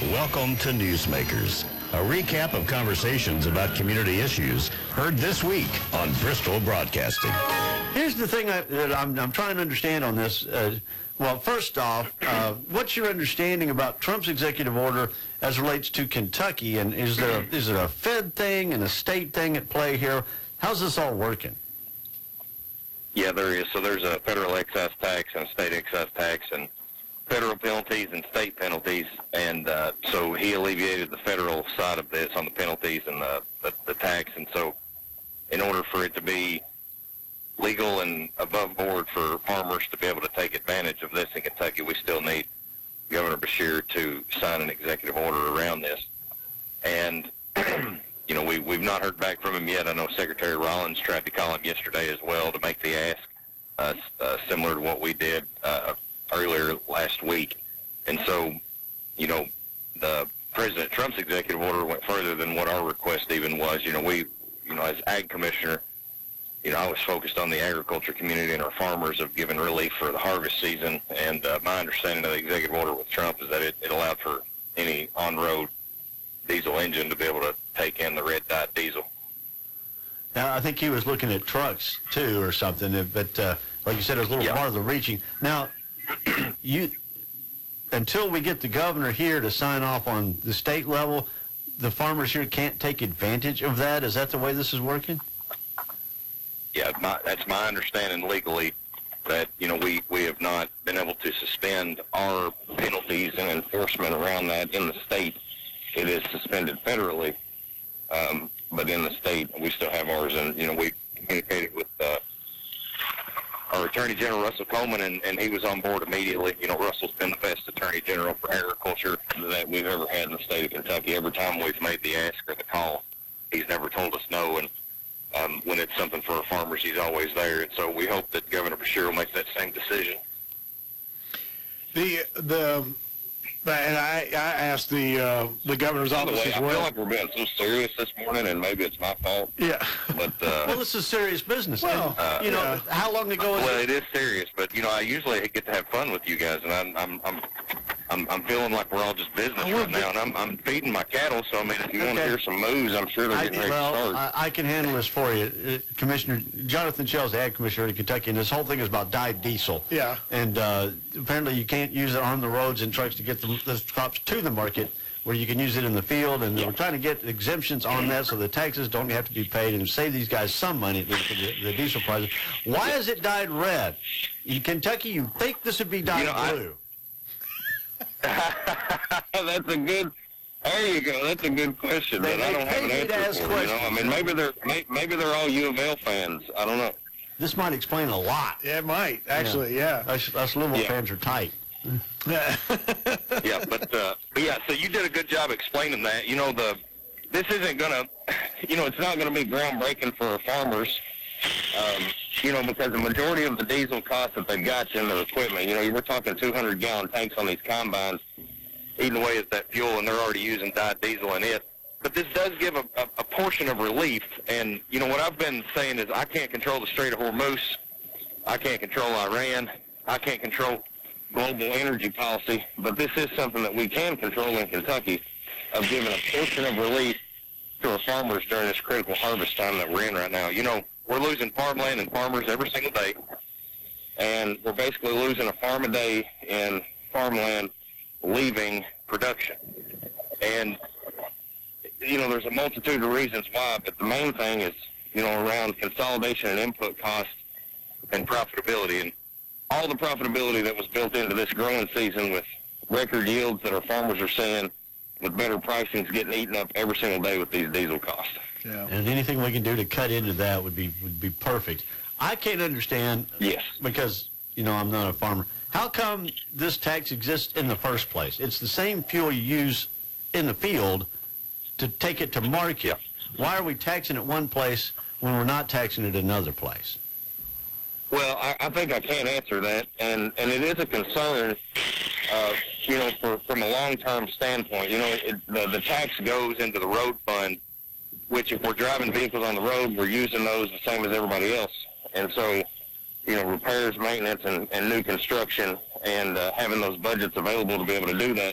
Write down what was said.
Welcome to Newsmakers, a recap of conversations about community issues heard this week on Bristol Broadcasting. Here's the thing that I'm trying to understand on this. Well, first off, what's your understanding about Trump's executive order as relates to Kentucky? And is there a Fed thing and a state thing at play here? How's this all working? Yeah, there is. So there's a federal excise tax and a state excise tax and federal penalties and state penalties. And so he alleviated the federal side of this on the penalties and the tax. And so in order for it to be legal and above board for farmers to be able to take advantage of this in Kentucky, we still need Governor Beshear to sign an executive order around this. And, you know, we've not heard back from him yet. I know Secretary Rollins tried to call him yesterday as well to make the ask, similar to what we did earlier last week. And so, you know, the President Trump's executive order went further than what our request even was. You know, as Ag Commissioner, you know, I was focused on the agriculture community and our farmers of giving relief for the harvest season. And my understanding of the executive order with Trump is that it allowed for any on-road diesel engine to be able to take in the red dye diesel. Now, I think he was looking at trucks, too, or something. But like you said, it was a little farther reaching. Now, until we get the governor here to sign off on the state level, the farmers here can't take advantage of that? Is that the way this is working? Yeah, that's my understanding legally, that, you know, we have not been able to suspend our penalties and enforcement around that in the state. It is suspended federally, but in the state we still have ours. And, you know, we communicated with our Attorney General, Russell Coleman, and he was on board immediately. You know, Russell's been the best Attorney General for agriculture that we've ever had in the state of Kentucky. Every time we've made the ask or the call, he's never told us no. And when it's something for our farmers, he's always there. And so we hope that Governor Beshear will make that same decision. And I asked the governor's office as well. I feel like we're being so serious this morning, and maybe it's my fault. Yeah. But well, this is serious business. Well, and, you know, how long ago? Well, it is serious, but you know, I usually get to have fun with you guys, and I'm feeling like we're all just business right now, and I'm feeding my cattle. So I mean, if you want to hear some moves, I'm sure they're getting ready to start. I can handle this for you, Commissioner Jonathan Shell's the Ag Commissioner in Kentucky, and this whole thing is about dyed diesel. Yeah. And apparently, you can't use it on the roads and trucks to get the crops to the market, where you can use it in the field. And we're trying to get exemptions on that, so the taxes don't have to be paid, and save these guys some money at least for the diesel prices. Why is it dyed red? In Kentucky, you think this would be dyed blue? That's a good. There you go. That's a good question that I don't have an answer for. You know, I mean, maybe they're all U of L fans. I don't know. This might explain a lot. Yeah, it might actually. Yeah. Us Louisville fans are tight. Yeah, but yeah. So you did a good job explaining that. You know, this isn't gonna. You know, it's not gonna be groundbreaking for our farmers. You know, because the majority of the diesel costs that they've got in their equipment, you know, we're talking 200-gallon tanks on these combines eating away at that fuel, and they're already using dyed diesel in it. But this does give a portion of relief. And, you know, what I've been saying is I can't control the Strait of Hormuz. I can't control Iran. I can't control global energy policy. But this is something that we can control in Kentucky, of giving a portion of relief to our farmers during this critical harvest time that we're in right now. You know, we're losing farmland and farmers every single day, and we're basically losing a farm a day in farmland leaving production. And, you know, there's a multitude of reasons why, but the main thing is, you know, around consolidation and input costs and profitability. And all the profitability that was built into this growing season with record yields that our farmers are seeing, with better pricings getting eaten up every single day with these diesel costs. Yeah. And anything we can do to cut into that would be perfect. I can't understand. Yes. Because, you know, I'm not a farmer. How come this tax exists in the first place? It's the same fuel you use in the field to take it to market. Yeah. Why are we taxing it one place when we're not taxing it another place? Well, I think I can answer that, and it is a concern, you know, from a long-term standpoint. You know, the tax goes into the road fund, which if we're driving vehicles on the road, we're using those the same as everybody else. And so, you know, repairs, maintenance, and new construction, and having those budgets available to be able to do that